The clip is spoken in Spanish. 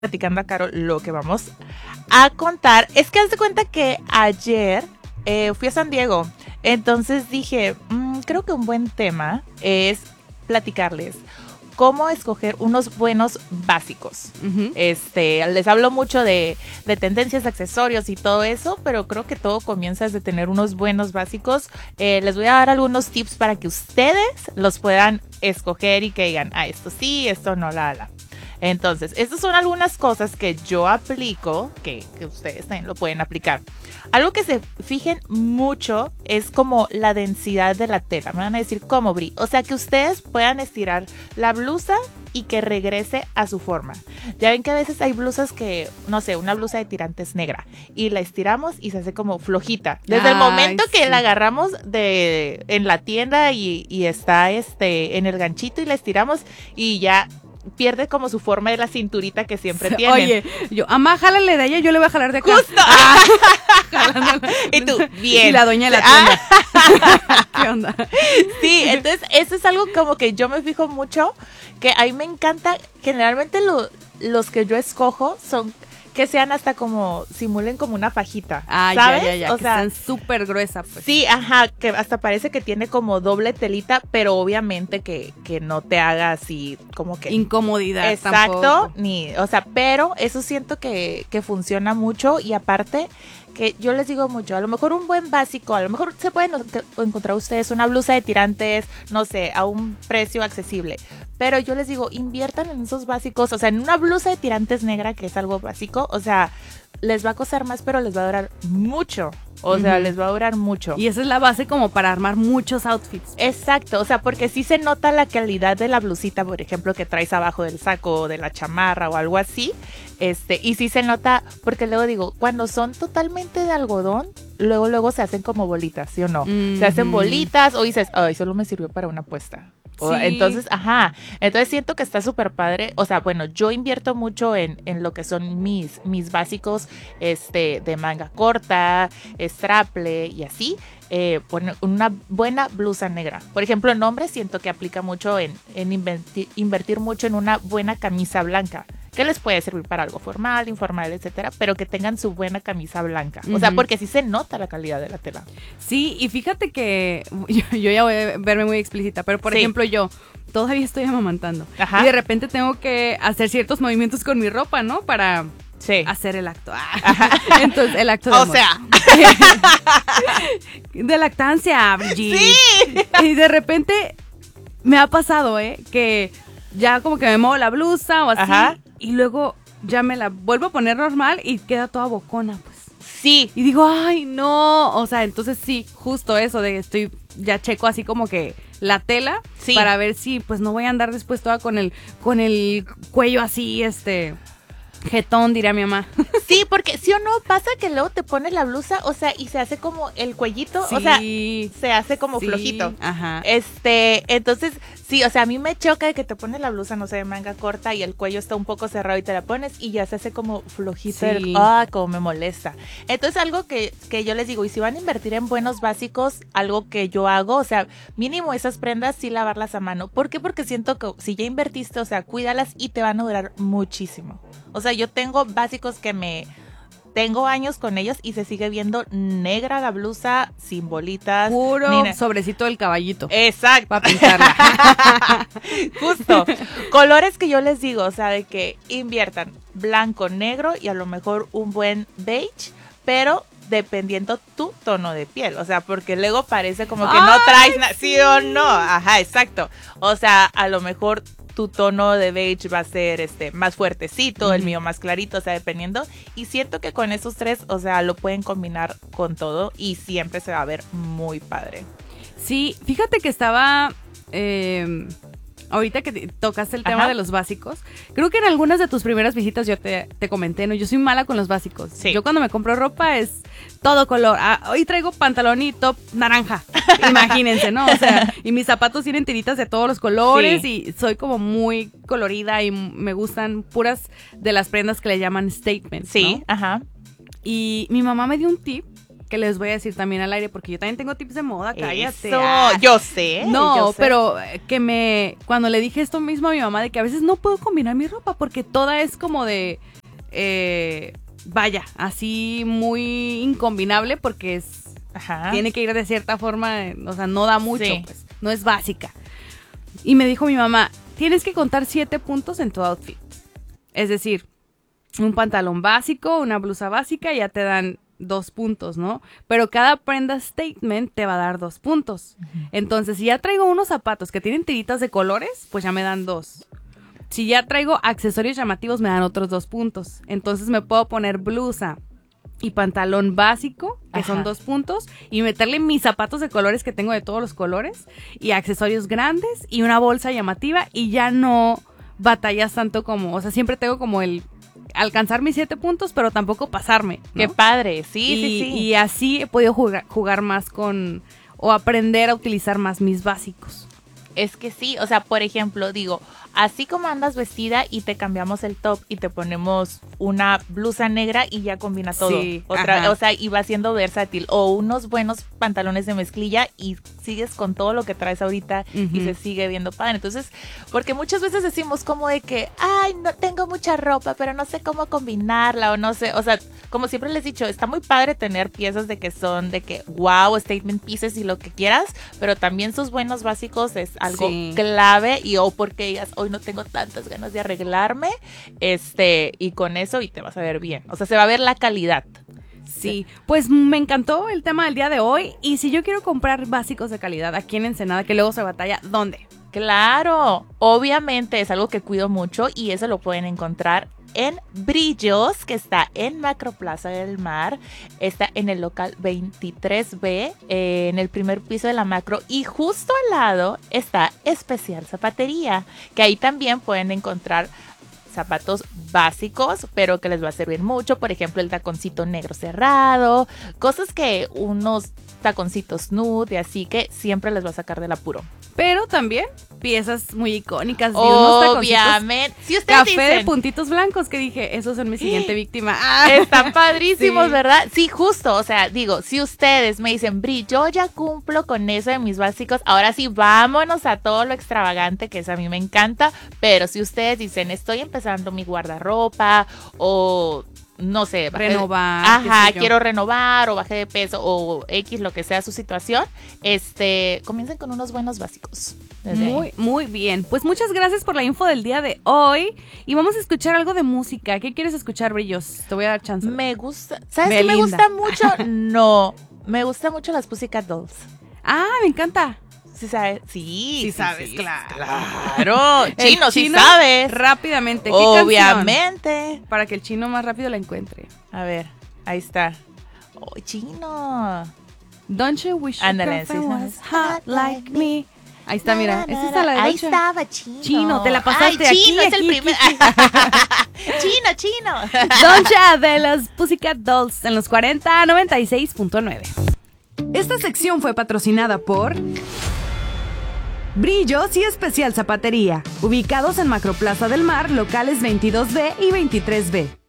platicando a Carol lo que vamos a contar. Es que haz de cuenta que ayer fui a San Diego. Entonces dije, creo que un buen tema es platicarles cómo escoger unos buenos básicos. Uh-huh. Les hablo mucho de tendencias, accesorios y todo eso, pero creo que todo comienza desde tener unos buenos básicos. Les voy a dar algunos tips para que ustedes los puedan escoger y que digan, esto sí, esto no, la. Entonces, estas son algunas cosas que yo aplico, que ustedes también lo pueden aplicar. Algo que se fijen mucho es como la densidad de la tela. Me van a decir, ¿cómo, Bri? O sea, que ustedes puedan estirar la blusa y que regrese a su forma. Ya ven que a veces hay blusas que, no sé, una blusa de tirantes negra y la estiramos y se hace como flojita. Desde el momento que la agarramos en la tienda y está en el ganchito y la estiramos y ya pierde como su forma de la cinturita que siempre tiene. Oye, amá, jálale de ella, yo le voy a jalar de acá. ¡Justo! Y tú, bien. Y la doña de la tienda. ¿Qué onda? Sí, entonces eso es algo como que yo me fijo mucho, que a mí me encanta. Generalmente los que yo escojo son que sean hasta como, simulen como una fajita, ¿sabes? Ya, o que sea, están súper gruesas, pues. Sí, que hasta parece que tiene como doble telita, pero obviamente que no te haga así como que incomodidad. Exacto, pero eso siento que funciona mucho. Y aparte que yo les digo mucho, a lo mejor un buen básico, a lo mejor se pueden encontrar ustedes una blusa de tirantes, no sé, a un precio accesible, pero yo les digo, inviertan en esos básicos, o sea, en una blusa de tirantes negra, que es algo básico, o sea, les va a costar más, pero les va a durar mucho. O sea, les va a durar mucho. Y esa es la base como para armar muchos outfits. Exacto, o sea, porque sí se nota la calidad de la blusita, por ejemplo, que traes abajo del saco o de la chamarra o algo así. Y sí se nota, porque luego digo, cuando son totalmente de algodón, luego se hacen como bolitas, ¿sí o no? Uh-huh. Se hacen bolitas o dices, solo me sirvió para una puesta. Sí. Entonces siento que está súper padre. O sea, bueno, yo invierto mucho en lo que son mis básicos de manga corta, straple y así. Una buena blusa negra. Por ejemplo, en hombres siento que aplica mucho en invertir mucho en una buena camisa blanca, que les puede servir para algo formal, informal, etcétera, pero que tengan su buena camisa blanca. Uh-huh. O sea, porque sí se nota la calidad de la tela. Sí, y fíjate que yo ya voy a verme muy explícita, pero por ejemplo yo todavía estoy amamantando. Ajá. Y de repente tengo que hacer ciertos movimientos con mi ropa, ¿no? Para hacer el acto. Entonces, el acto de amor. O sea. De lactancia, Brigitte. Sí. Y de repente me ha pasado, que ya como que me muevo la blusa o así. Ajá. Y luego ya me la vuelvo a poner normal y queda toda bocona, pues. Sí. Y digo, ay, no. O sea, entonces sí, justo eso de ya checo así como que la tela para ver si pues no voy a andar después toda con el cuello así, jetón, diría mi mamá. Sí, porque sí o no pasa que luego te pones la blusa, o sea, y se hace como el cuellito, o sea, se hace como flojito. Ajá. Entonces, sí, o sea, a mí me choca que te pones la blusa, no sé, de manga corta y el cuello está un poco cerrado y te la pones y ya se hace como flojito. Como me molesta. Entonces, algo que yo les digo, y si van a invertir en buenos básicos, algo que yo hago, o sea, mínimo esas prendas sí lavarlas a mano. ¿Por qué? Porque siento que si ya invertiste, o sea, cuídalas y te van a durar muchísimo. O sea, yo tengo básicos que tengo años con ellos y se sigue viendo negra la blusa, sin bolitas. Puro sobrecito del caballito. Exacto. Para pintarla. Justo. Colores que yo les digo, o sea, de que inviertan blanco, negro y a lo mejor un buen beige, pero dependiendo tu tono de piel, o sea, porque luego parece como que no traes nada, ¿sí o no? Ajá, exacto. O sea, a lo mejor tu tono de beige va a ser más fuertecito, el mío más clarito, o sea, dependiendo. Y siento que con esos tres, o sea, lo pueden combinar con todo y siempre se va a ver muy padre. Sí, fíjate que estaba... ahorita que tocaste el tema de los básicos, creo que en algunas de tus primeras visitas yo te comenté, ¿no? Yo soy mala con los básicos. Sí. Yo cuando me compro ropa es todo color. Hoy traigo pantalón y top naranja. Imagínense, ¿no? O sea, y mis zapatos tienen tiritas de todos los colores y soy como muy colorida y me gustan puras de las prendas que le llaman statement. Sí, ¿no? Ajá. Y mi mamá me dio un tip que les voy a decir también al aire, porque yo también tengo tips de moda, cállate. Eso, yo sé. No, yo sé. pero cuando le dije esto mismo a mi mamá, de que a veces no puedo combinar mi ropa porque toda es como de, vaya, así muy incombinable porque tiene que ir de cierta forma, o sea, no da mucho, pues, no es básica. Y me dijo mi mamá, tienes que contar 7 puntos en tu outfit. Es decir, un pantalón básico, una blusa básica, ya te dan 2 puntos, ¿no? Pero cada prenda statement te va a dar 2 puntos. Entonces, si ya traigo unos zapatos que tienen tiritas de colores, pues ya me dan 2. Si ya traigo accesorios llamativos, me dan otros 2 puntos. Entonces, me puedo poner blusa y pantalón básico, que son 2 puntos, y meterle mis zapatos de colores que tengo de todos los colores, y accesorios grandes, y una bolsa llamativa, y ya no batallas tanto como, o sea, siempre tengo como el alcanzar mis 7 puntos, pero tampoco pasarme, ¿no? Qué padre, sí. Y así he podido jugar más o aprender a utilizar más mis básicos. Es que sí, o sea, por ejemplo, digo, así como andas vestida y te cambiamos el top y te ponemos una blusa negra y ya combina todo. Sí, o sea, y va siendo versátil. O unos buenos pantalones de mezclilla y sigues con todo lo que traes ahorita y se sigue viendo padre. Entonces, porque muchas veces decimos como de que, ay, no tengo mucha ropa, pero no sé cómo combinarla o no sé. O sea, como siempre les he dicho, está muy padre tener piezas de que son de que, wow, statement pieces y lo que quieras, pero también sus buenos básicos es algo clave y porque ellas hoy no tengo tantas ganas de arreglarme, y con eso y te vas a ver bien. O sea, se va a ver la calidad. Sí, pues me encantó el tema del día de hoy. Y si yo quiero comprar básicos de calidad aquí en Ensenada, que luego se batalla, ¿dónde? Claro, obviamente es algo que cuido mucho y eso lo pueden encontrar en Brillos, que está en Macroplaza del Mar, está en el local 23B, en el primer piso de la Macro, y justo al lado está Especial Zapatería, que ahí también pueden encontrar zapatos básicos, pero que les va a servir mucho, por ejemplo el taconcito negro cerrado, cosas que unos taconcitos nude, así que siempre les va a sacar del apuro. Pero también piezas muy icónicas. Obviamente. Si ustedes dicen, de puntitos blancos, que dije, esos son mi siguiente víctima. Están padrísimos, sí. ¿Verdad? Sí, justo. O sea, digo, si ustedes me dicen, Bri, yo ya cumplo con eso de mis básicos, ahora sí, vámonos a todo lo extravagante, que eso a mí me encanta. Pero si ustedes dicen, estoy empezando mi guardarropa o no sé, renovar. Quiero renovar o bajé de peso o X, lo que sea su situación, comiencen con unos buenos básicos. Muy bien. Pues muchas gracias por la info del día de hoy. Y vamos a escuchar algo de música. ¿Qué quieres escuchar, Brillos? Te voy a dar chance. Me gusta. ¿Sabes qué me gusta mucho? No, me gusta mucho las Pussycat Dolls. Ah, me encanta. ¿Sí sabes? Sí sabes, claro. Chino, sí sabes. Rápidamente. ¿Qué obviamente. Canción? Para que el chino más rápido la encuentre. A ver, ahí está. Oh, Chino. Don't you wish your girlfriend was hot like me? Ahí está, mira. Esa está la de ahí estaba, Chino. Chino, te la pasaste. Ay, Chino aquí, es el primer. Chino. Doncha de las Pussycat Dolls en los 40 96.9. Esta sección fue patrocinada por Brillos y Especial Zapatería, ubicados en Macroplaza del Mar, locales 22B y 23B.